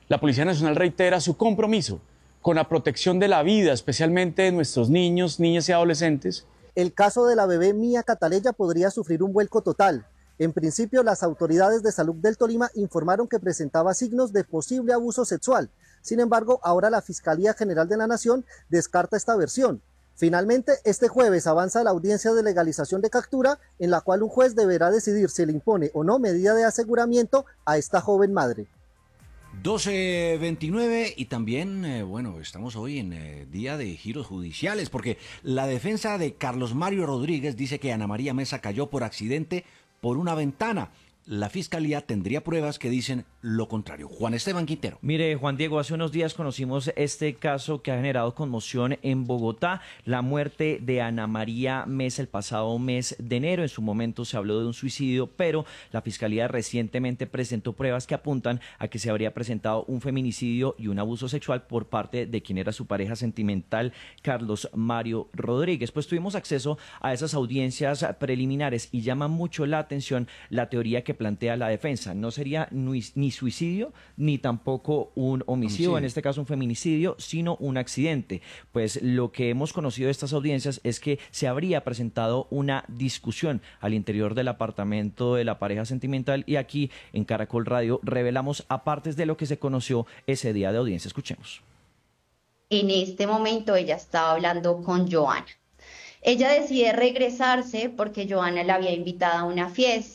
La Policía Nacional reitera su compromiso con la protección de la vida, especialmente de nuestros niños, niñas y adolescentes. El caso de la bebé Mía Cataleya podría sufrir un vuelco total. En principio, las autoridades de salud del Tolima informaron que presentaba signos de posible abuso sexual. Sin embargo, ahora la Fiscalía General de la Nación descarta esta versión. Finalmente, este jueves avanza la audiencia de legalización de captura, en la cual un juez deberá decidir si le impone o no medida de aseguramiento a esta joven madre. 12:29 y también, bueno, estamos hoy en día de giros judiciales porque la defensa de Carlos Mario Rodríguez dice que Ana María Mesa cayó por accidente por una ventana. La fiscalía tendría pruebas que dicen lo contrario. Juan Esteban Quintero. Mire, Juan Diego, hace unos días conocimos este caso que ha generado conmoción en Bogotá, la muerte de Ana María Mesa el pasado mes de enero. En su momento se habló de un suicidio, pero la Fiscalía recientemente presentó pruebas que apuntan a que se habría presentado un feminicidio y un abuso sexual por parte de quien era su pareja sentimental, Carlos Mario Rodríguez. Pues tuvimos acceso a esas audiencias preliminares y llama mucho la atención la teoría que plantea la defensa. No sería ni suicidio ni tampoco un homicidio, en este caso un feminicidio, sino un accidente. Pues lo que hemos conocido de estas audiencias es que se habría presentado una discusión al interior del apartamento de la pareja sentimental y aquí en Caracol Radio revelamos apartes de lo que se conoció ese día de audiencia. Escuchemos. En este momento ella estaba hablando con Joana. Ella decide regresarse porque Joana la había invitado a una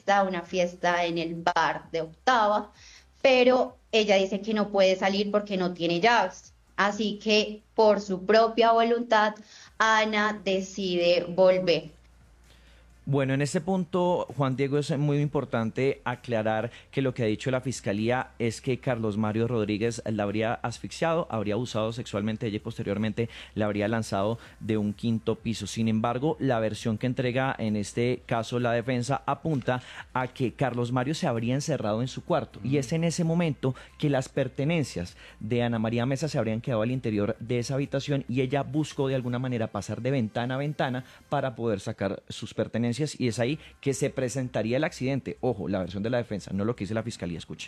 fiesta en el bar de Octava, pero ella dice que no puede salir porque no tiene llaves. Así que por su propia voluntad, Ana decide volver. Bueno, en este punto, Juan Diego, es muy importante aclarar que lo que ha dicho la Fiscalía es que Carlos Mario Rodríguez la habría asfixiado, habría abusado sexualmente de ella y posteriormente la habría lanzado de un quinto piso. Sin embargo, la versión que entrega en este caso la defensa apunta a que Carlos Mario se habría encerrado en su cuarto y es en ese momento que las pertenencias de Ana María Mesa se habrían quedado al interior de esa habitación y ella buscó de alguna manera pasar de ventana a ventana para poder sacar sus pertenencias. Y es ahí que se presentaría el accidente. Ojo, la versión de la defensa, no lo que dice la Fiscalía, escuche.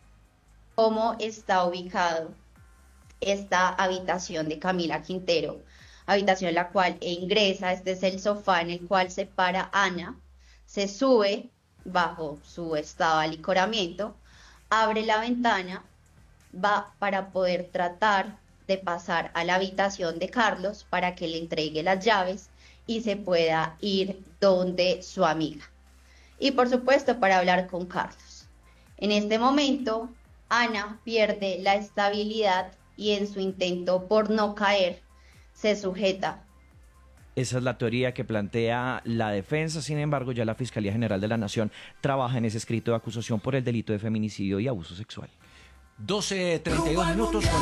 ¿Cómo está ubicado esta habitación de Camila Quintero? Habitación en la cual ingresa, este es el sofá en el cual se para Ana, se sube bajo su estado de alicoramiento, abre la ventana, va para poder tratar de pasar a la habitación de Carlos para que le entregue las llaves y se pueda ir donde su amiga. Y por supuesto para hablar con Carlos. En este momento, Ana pierde la estabilidad y en su intento por no caer, se sujeta. Esa es la teoría que plantea la defensa. Sin embargo, ya la Fiscalía General de la Nación trabaja en ese escrito de acusación por el delito de feminicidio y abuso sexual. 12:32 minutos.